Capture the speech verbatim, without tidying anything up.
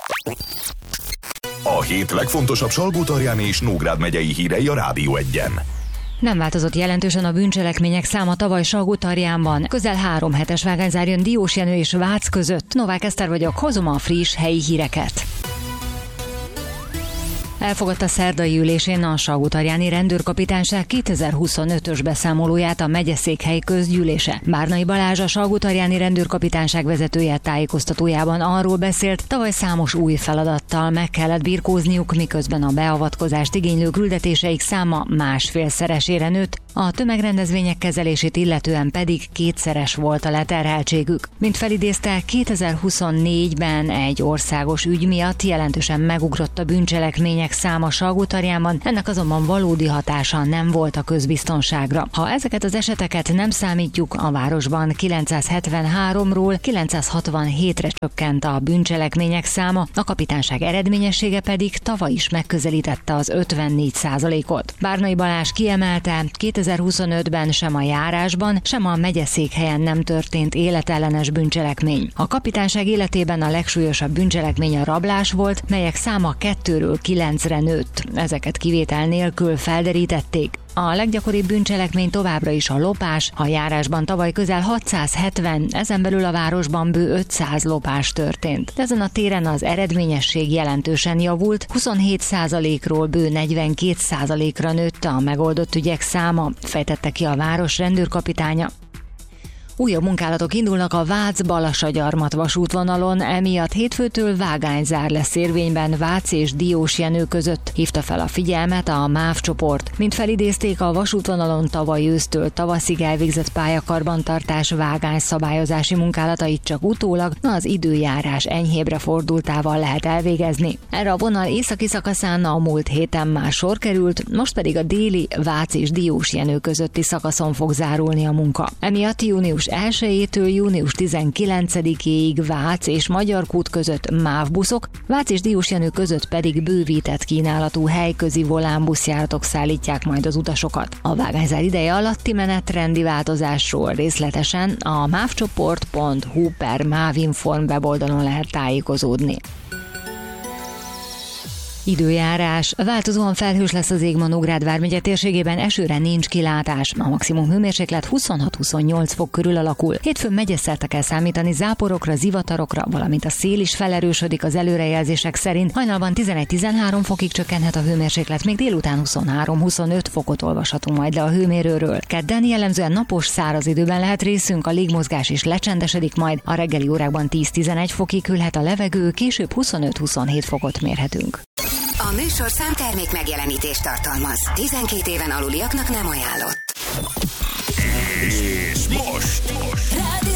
A hét legfontosabb Salgótarjáni és Nógrád megyei hírei a Rádió Egyen. Nem változott jelentősen a bűncselekmények száma tavaly Salgótarjánban. Közel három hetes vágányzár jön Diósjenő és Vác között. Novák Eszter vagyok, hozom a friss helyi híreket. Elfogadta szerdai ülésén a Salgótarjáni Rendőrkapitányság kétezer-huszonötös beszámolóját a megyeszékhely közgyűlése. Bárnai Balázs, a Salgótarjáni Rendőrkapitányság vezetője tájékoztatójában arról beszélt, tavaly számos új feladattal meg kellett birkózniuk, miközben a beavatkozást igénylő küldetéseik száma másfélszeresére nőtt, a tömegrendezvények kezelését illetően pedig kétszeres volt a leterheltségük. Mint felidézte, kétezer-huszonnégyben egy országos ügy miatt jelentősen megugrott a bűncselekmények száma Salgótarjánban, ennek azonban valódi hatása nem volt a közbiztonságra. Ha ezeket az eseteket nem számítjuk, a városban kilencszázhetvenháromról kilencszázhatvanhétre csökkent a bűncselekmények száma, a kapitányság eredményessége pedig tavaly is megközelítette az ötvennégy százalékot. Bárnai Balázs kiemelte, kétezer-huszonötben sem a járásban, sem a megyeszékhelyen nem történt életellenes bűncselekmény. A kapitányság életében a legsúlyosabb bűncselekmény a rablás volt, melyek száma kettőről kilencre nőtt. Ezeket kivétel nélkül felderítették. A leggyakoribb bűncselekmény továbbra is a lopás, a járásban tavaly közel hatszázhetven, ezen belül a városban bő ötszáz lopás történt. Ezen a téren az eredményesség jelentősen javult, huszonhét százalékról bő negyvenkét százalékra nőtt a megoldott ügyek száma, fejtette ki a város rendőrkapitánya. Újabb munkálatok indulnak a Vác-Balassagyarmat vasútvonalon, emiatt hétfőtől vágányzár lesz érvényben Vác és Diósjenő között, hívta fel a figyelmet a MÁV csoport. Mint felidézték, a vasútvonalon tavaly ősztől tavaszig elvégzett pályakarbantartás vágányszabályozási munkálatait csak utólag az időjárás enyhébre fordultával lehet elvégezni. Erre a vonal északi szakaszán a múlt héten már sor került, most pedig a déli Vác és Diósjenő közötti szakaszon fog zárulni a munka. Emiatt június elsejétől június tizenkilencedikéig Vác és Magyarkút között MÁV buszok, Vác és Diósjenő között pedig bővített kínálatú helyközi volánbuszjáratok szállítják majd az utasokat. A vágányzár ideje alatti menetrendi változásról részletesen a mávcsoport pont hu per mávinform weboldalon lehet tájékozódni. Időjárás. Változóan felhős lesz az ég ma Nógrád vármegye térségében, esőre nincs kilátás. A maximum hőmérséklet huszonhat-huszonnyolc fok körül alakul. Hétfőn megyeszerte kell számítani záporokra, zivatarokra, valamint a szél is felerősödik az előrejelzések szerint. Hajnalban tizenegy-tizenhárom fokig csökkenhet a hőmérséklet, még délután huszonhárom-huszonöt fokot olvashatunk majd le a hőmérőről. Kedden jellemzően napos, száraz időben lehet részünk, a légmozgás is lecsendesedik majd. A reggeli órákban tíz-tizenegy fokig hűlhet a levegő, később huszonöt-huszonhét fokot mérhetünk. A műsor számtermék megjelenítést tartalmaz. tizenkét éven aluliaknak nem ajánlott. És most! most.